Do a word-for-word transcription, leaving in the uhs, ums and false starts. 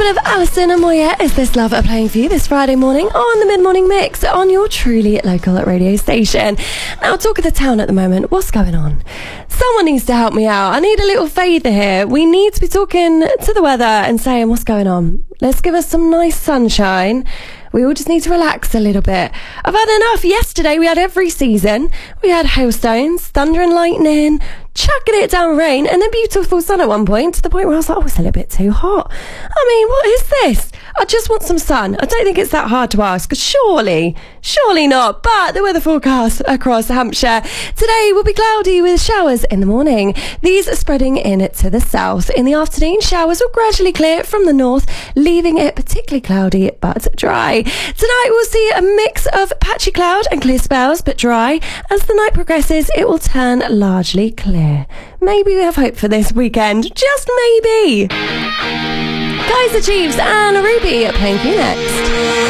bit of Alison and Moya Is This Love are playing for you this Friday morning on the Mid-Morning Mix on your truly local radio station. Now, talk of the town at the moment. What's going on? Someone needs to help me out. I need a little favour here. We need to be talking to the weather and saying what's going on. Let's give us some nice sunshine. We all just need to relax a little bit. I've had enough. Yesterday we had every season. We had hailstones, thunder and lightning, chucking it down rain, and then beautiful sun at one point, to the point where I was like, oh, it's a little bit too hot. I mean, what is this? I just want some sun. I don't think it's that hard to ask, because surely, surely not. But the weather forecast across Hampshire today will be cloudy with showers in the morning. These are spreading in to the south. In the afternoon, showers will gradually clear from the north, leaving it particularly cloudy but dry. Tonight we'll see a mix of patchy cloud and clear spells, but dry. As the night progresses, it will turn largely clear. Maybe we have hope for this weekend. Just maybe. Kaiser Chiefs and Ruby are playing for you next.